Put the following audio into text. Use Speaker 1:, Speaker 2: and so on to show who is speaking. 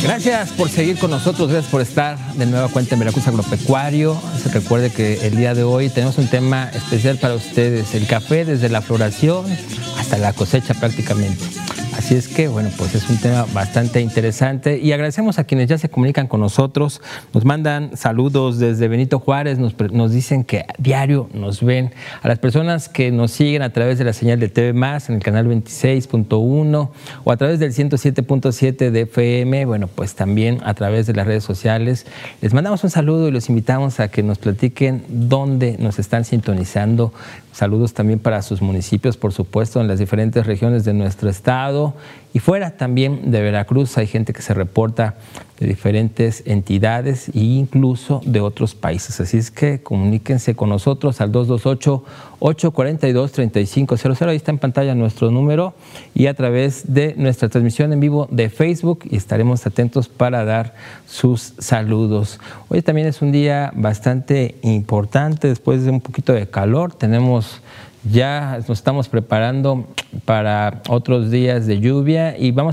Speaker 1: Gracias por seguir con nosotros, gracias por estar de nueva cuenta en Veracruz Agropecuario. Se recuerde que el día de hoy tenemos un tema especial para ustedes, el café desde la floración hasta la cosecha prácticamente. Así es que, bueno, pues es un tema bastante interesante y agradecemos a quienes ya se comunican con nosotros, nos mandan saludos desde Benito Juárez, nos dicen que diario nos ven, a las personas que nos siguen a través de la señal de TV+, en el canal 26.1 o a través del 107.7 de FM, bueno, pues también a través de las redes sociales. Les mandamos un saludo y los invitamos a que nos platiquen dónde nos están sintonizando. Saludos también para sus municipios, por supuesto, en las diferentes regiones de nuestro estado y fuera también de Veracruz. Hay gente que se reporta de diferentes entidades e incluso de otros países. Así es que comuníquense con nosotros al 228-842-3500. Ahí está en pantalla nuestro número y a través de nuestra transmisión en vivo de Facebook y estaremos atentos para dar sus saludos. Hoy también es un día bastante importante después de un poquito de calor. Ya nos estamos preparando para otros días de lluvia y vamos